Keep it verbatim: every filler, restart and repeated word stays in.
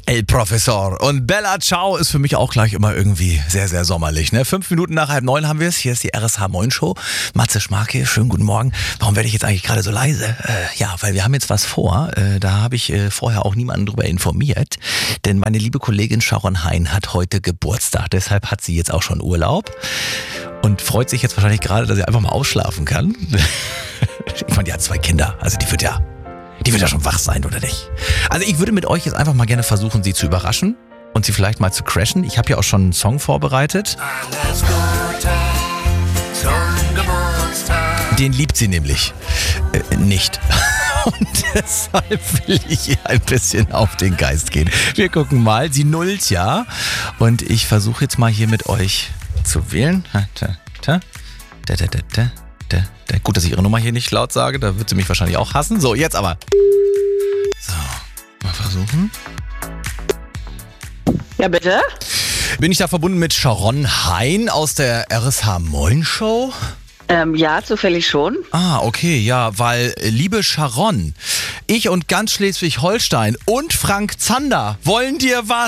El Professor. Und Bella Ciao ist für mich auch gleich immer irgendwie sehr, sehr sommerlich. Ne? Fünf Minuten nach halb neun haben wir es. Hier ist die R S H Moin Show. Matze Schmarke, schönen guten Morgen. Warum werde ich jetzt eigentlich gerade so leise? Äh, ja, weil wir haben jetzt was vor. Äh, da habe ich äh, vorher auch niemanden drüber informiert. Denn meine liebe Kollegin Sharon Hein hat heute Geburtstag. Deshalb hat sie jetzt auch schon Urlaub. Und freut sich jetzt wahrscheinlich gerade, dass sie einfach mal ausschlafen kann. Ich meine, die hat zwei Kinder. Also die wird ja... Die wird ja schon wach sein, oder nicht? Also ich würde mit euch jetzt einfach mal gerne versuchen, sie zu überraschen und sie vielleicht mal zu crashen. Ich habe ja auch schon einen Song vorbereitet. Alles Gute zum Geburtstag. Den liebt sie nämlich äh, nicht. Und deshalb will ich ihr ein bisschen auf den Geist gehen. Wir gucken mal. Sie nullt ja. Und ich versuche jetzt mal hier mit euch zu wählen. Da, da, da, da, da, da. Gut, dass ich ihre Nummer hier nicht laut sage, da wird sie mich wahrscheinlich auch hassen. So, jetzt aber. So, mal versuchen. Ja, bitte? Bin ich da verbunden mit Sharon Hein aus der R S H Moin Show? Ähm, ja, zufällig schon. Ah, okay, ja, weil, äh, liebe Sharon, ich und ganz Schleswig-Holstein und Frank Zander wollen dir was